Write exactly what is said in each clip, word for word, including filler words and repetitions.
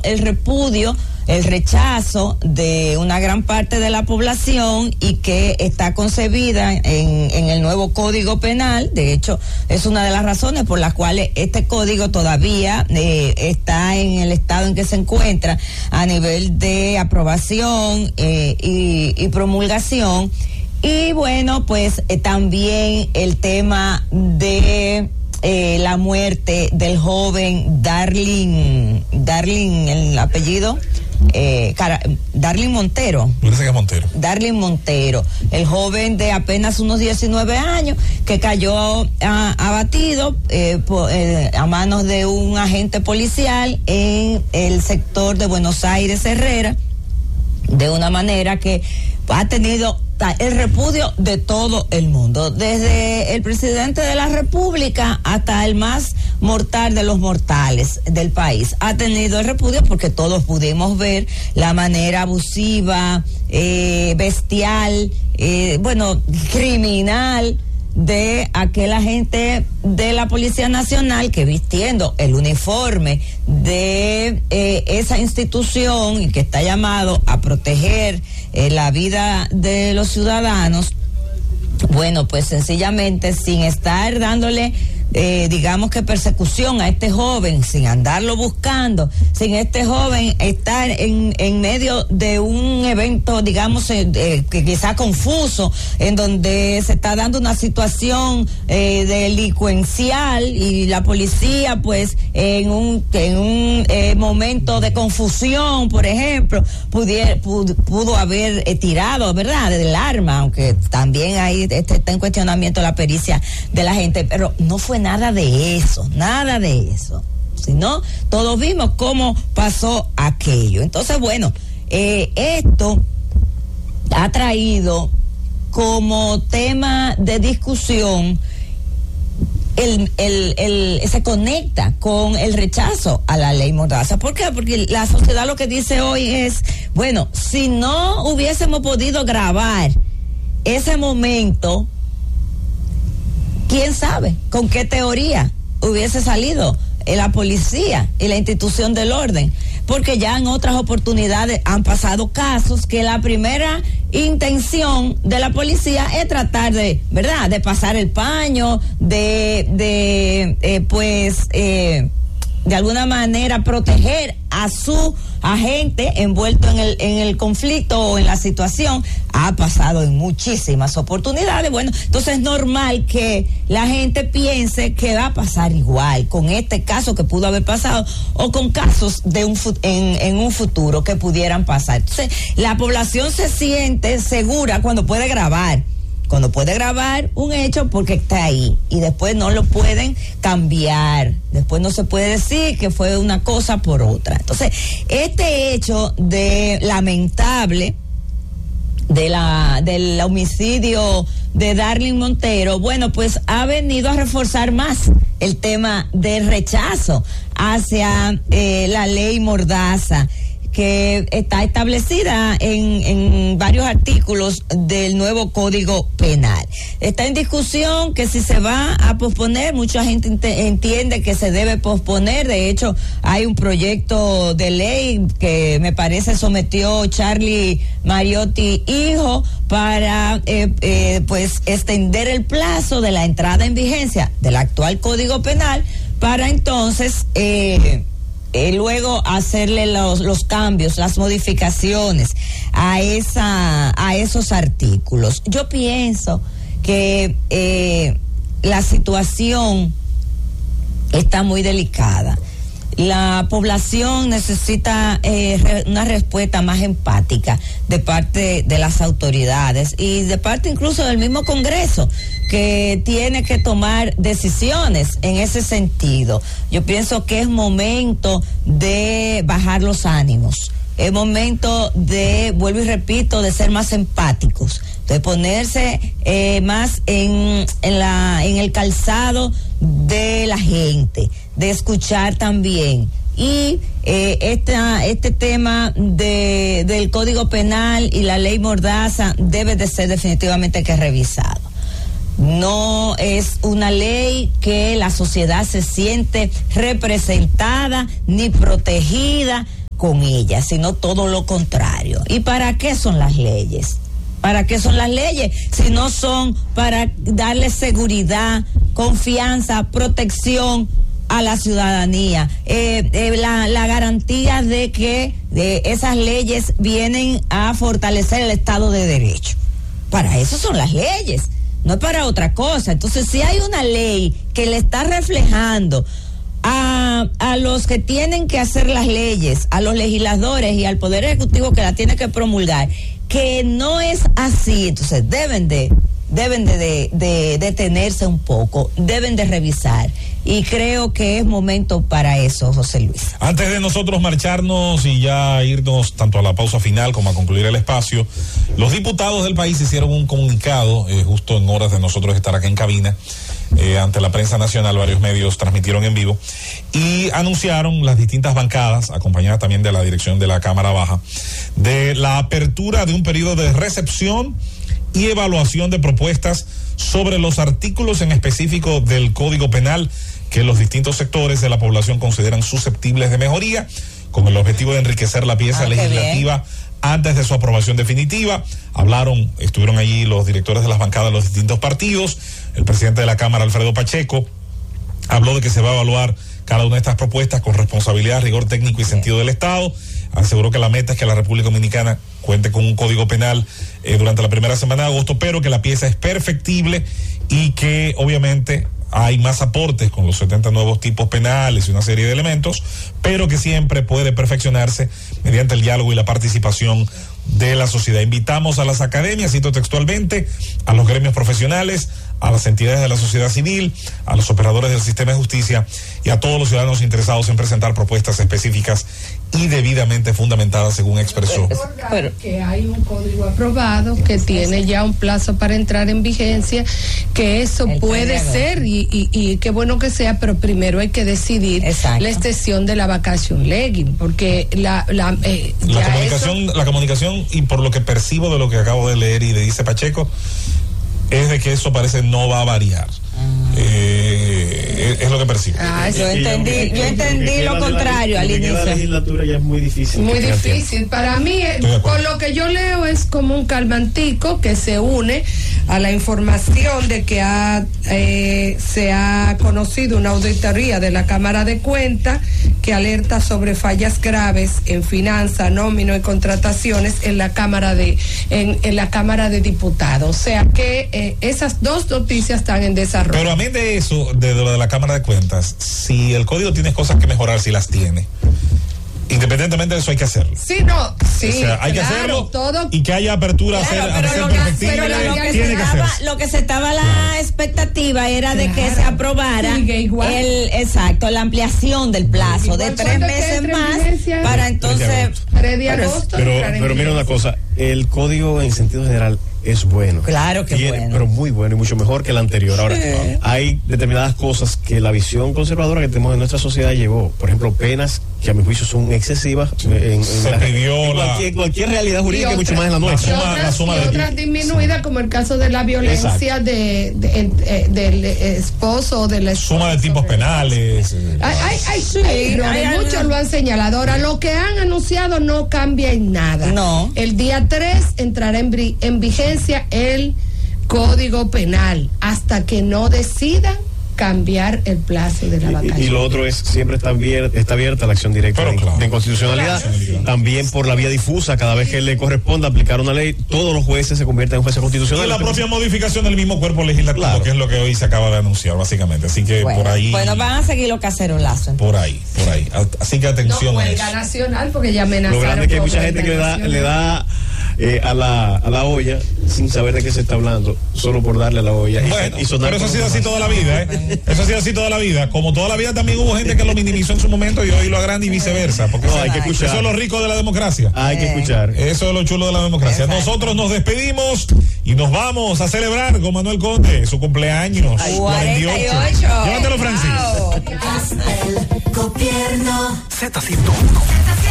el repudio, el rechazo de una gran parte de la población y que está concebida en, en el nuevo Código Penal. De hecho, es una de las razones por las cuales este código todavía eh, está en el estado en que se encuentra a nivel de aprobación eh, y, y promulgación. Y bueno, pues eh, también el tema de eh, la muerte del joven Darling, Darling, el apellido, eh, Cara, Darling Montero. Parece que es Montero. Darling Montero, el joven de apenas unos diecinueve años que cayó a, abatido eh, por, eh, a manos de un agente policial en el sector de Buenos Aires Herrera, de una manera que ha tenido el repudio de todo el mundo, desde el presidente de la República hasta el más mortal de los mortales del país. Ha tenido el repudio porque todos pudimos ver la manera abusiva, eh, bestial, eh, bueno, criminal de aquel agente de la Policía Nacional que, vistiendo el uniforme de eh, esa institución y que está llamado a proteger eh, la vida de los ciudadanos, bueno, pues sencillamente, sin estar dándole Eh, digamos que persecución a este joven, sin andarlo buscando, sin este joven estar en, en medio de un evento, digamos, eh, eh, que quizá confuso, en donde se está dando una situación eh, delincuencial y la policía, pues, en un en un eh, momento de confusión, por ejemplo, pudiera, pudo, pudo haber eh, tirado, ¿verdad?, del arma, aunque también ahí este, está en cuestionamiento la pericia de la gente, pero no fue nada de eso, nada de eso, sino todos vimos cómo pasó aquello. Entonces, bueno, eh, esto ha traído como tema de discusión, el, el, el, se conecta con el rechazo a la ley Mordaza. ¿Por qué? Porque la sociedad lo que dice hoy es, bueno, si no hubiésemos podido grabar ese momento, ¿quién sabe con qué teoría hubiese salido la policía y la institución del orden? Porque ya en otras oportunidades han pasado casos que la primera intención de la policía es tratar de, ¿verdad?, de pasar el paño, de, de eh, pues, eh, de alguna manera proteger a su agente envuelto en el en el conflicto o en la situación. Ha pasado en muchísimas oportunidades. Bueno, entonces es normal que la gente piense que va a pasar igual con este caso que pudo haber pasado o con casos de un en, en un futuro que pudieran pasar. Entonces la población se siente segura cuando puede grabar cuando puede grabar un hecho porque está ahí y después no lo pueden cambiar, después no se puede decir que fue una cosa por otra. Entonces, este hecho de lamentable de la del homicidio de Darling Montero, bueno, pues ha venido a reforzar más el tema del rechazo hacia eh, la ley Mordaza, que está establecida en, en varios artículos del nuevo Código Penal. Está en discusión que si se va a posponer, mucha gente ent- entiende que se debe posponer. De hecho, hay un proyecto de ley que me parece sometió Charlie Mariotti hijo para eh, eh, pues extender el plazo de la entrada en vigencia del actual Código Penal para entonces eh, Eh, luego hacerle los, los cambios, las modificaciones a esa a esos artículos. Yo pienso que eh, la situación está muy delicada. La población necesita eh, re, una respuesta más empática de parte de las autoridades y de parte incluso del mismo Congreso, que tiene que tomar decisiones en ese sentido. Yo pienso que es momento de bajar los ánimos, es momento de, vuelvo y repito, de ser más empáticos, de ponerse eh, más en, en, la, en el calzado de la gente, de escuchar también. Y eh, esta, este tema de, del Código Penal y la ley Mordaza debe de ser definitivamente que revisado. No es una ley que la sociedad se siente representada ni protegida con ellas, sino todo lo contrario. ¿Y para qué son las leyes? ¿Para qué son las leyes? Si no son para darle seguridad, confianza, protección a la ciudadanía, eh, eh, la, la garantía de que de esas leyes vienen a fortalecer el Estado de Derecho. Para eso son las leyes, no es para otra cosa. Entonces, si hay una ley que le está reflejando a, a los que tienen que hacer las leyes, a los legisladores y al Poder Ejecutivo que la tiene que promulgar, que no es así, entonces deben de deben de, de, de detenerse un poco, deben de revisar, y creo que es momento para eso, José Luis. Antes de nosotros marcharnos y ya irnos tanto a la pausa final como a concluir el espacio, los diputados del país hicieron un comunicado, eh, justo en horas de nosotros estar acá en cabina, eh, ante la prensa nacional, varios medios transmitieron en vivo, y anunciaron las distintas bancadas, acompañadas también de la dirección de la Cámara Baja, de la apertura de un periodo de recepción y evaluación de propuestas sobre los artículos en específico del Código Penal que los distintos sectores de la población consideran susceptibles de mejoría, con el objetivo de enriquecer la pieza ah, legislativa antes de su aprobación definitiva. Hablaron, estuvieron allí los directores de las bancadas de los distintos partidos, el presidente de la Cámara, Alfredo Pacheco, habló de que se va a evaluar cada una de estas propuestas con responsabilidad, rigor técnico y sentido del Estado. Aseguró que la meta es que la República Dominicana cuente con un código penal eh, durante la primera semana de agosto, pero que la pieza es perfectible y que obviamente hay más aportes con los setenta nuevos tipos penales y una serie de elementos, pero que siempre puede perfeccionarse mediante el diálogo y la participación de la sociedad. Invitamos a las academias, cito textualmente, a los gremios profesionales, a las entidades de la sociedad civil, a los operadores del sistema de justicia y a todos los ciudadanos interesados en presentar propuestas específicas y debidamente fundamentadas, según expresó. Pero que hay un código aprobado que tiene ya un plazo para entrar en vigencia, que eso puede ser y, y, y qué bueno que sea, pero primero hay que decidir Exacto. la extensión de la vacation legis, porque la la, eh, la comunicación eso... la comunicación y por lo que percibo de lo que acabo de leer y de dice Pacheco es de que eso parece no va a variar. Ah. Eh, es, es lo que percibo. Ah, yo entendí, que, yo entendí lo contrario al inicio. La legislatura ya es muy difícil. Muy difícil. Para mí, con lo que yo leo, es como un calmantico que se une a la información de que ha, eh, se ha conocido una auditoría de la Cámara de Cuentas que alerta sobre fallas graves en finanzas, nómina y contrataciones en la Cámara de en, en la Cámara de Diputados. O sea que eh, esas dos noticias están en desarrollo. Pero a mí de eso, de, de lo de la Cámara de Cuentas, si el código tiene cosas que mejorar, si las tiene, independientemente de eso hay que hacerlo. Sí, no, sí. O sea, hay claro, que hacerlo todo, y que haya apertura claro, a hacer, a ser perfectible. Pero lo que, tiene que estaba, lo que se estaba la claro. expectativa era de claro. que se aprobara el exacto, la ampliación del plazo igual de tres meses más para entonces. Pero, pero, pero mira una cosa, el código en sentido general es bueno. Claro que es bueno. Pero muy bueno y mucho mejor que el anterior. Ahora, sí. hay determinadas cosas que la visión conservadora que tenemos en nuestra sociedad llevó. Por ejemplo, penas que a mi juicio son excesivas en, en, Se la, pidió en la... cualquier, cualquier realidad jurídica, mucho más en la nuestra. Y otras, la suma y otras disminuidas, sí. como el caso de la violencia de, de, de, del esposo o de la esposa. Suma de tipos penales. Hay, hay, hay, sí, hay, hay, hay muchos lo han señalado. Ahora, lo que han anunciado no cambia en nada. No. El día tres entrará en, en vigencia el Código Penal hasta que no decidan cambiar el plazo de la vacación. Y, y lo otro es, siempre está abierta, está abierta la acción directa de, claro. de inconstitucionalidad, claro. también por la vía difusa, cada vez que le corresponda aplicar una ley, todos los jueces se convierten en jueces constitucionales. Y la propia modificación del mismo cuerpo legislativo, claro. que es lo que hoy se acaba de anunciar, básicamente. Así que bueno, por ahí... Bueno, van a seguir los cacerolazos. Por ahí, por ahí. Así que atención no, a eso. huelga nacional, porque ya amenazaron. Lo grande es que hay mucha gente que le da, le da eh, a, la, a la olla sin saber de qué se está hablando, solo por darle a la olla. Bueno, y, y sonar pero eso ha sido así toda la vida, ¿eh? Eso ha sido así toda la vida. Como toda la vida también hubo gente que lo minimizó en su momento y hoy lo agranda y viceversa. Porque no, eso, hay que escuchar. Eso es lo rico de la democracia. Hay que escuchar. Eso es lo chulo de la democracia. Exacto. Nosotros nos despedimos y nos vamos a celebrar con Manuel Conde su cumpleaños. Ay, cuarenta y ocho. Llévatelo, Francis. Wow. El gobierno Z ciento uno.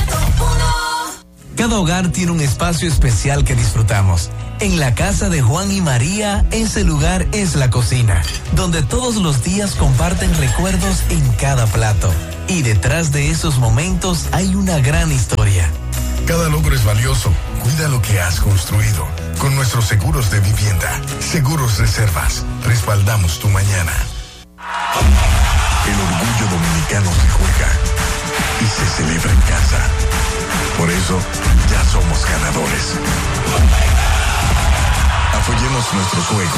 Cada hogar tiene un espacio especial que disfrutamos. En la casa de Juan y María, ese lugar es la cocina, donde todos los días comparten recuerdos en cada plato. Y detrás de esos momentos hay una gran historia. Cada logro es valioso. Cuida lo que has construido. Con nuestros seguros de vivienda, Seguros Reservas, respaldamos tu mañana. El orgullo dominicano se juega y se celebra en casa. Por eso, ya somos ganadores. Apoyemos nuestros juegos.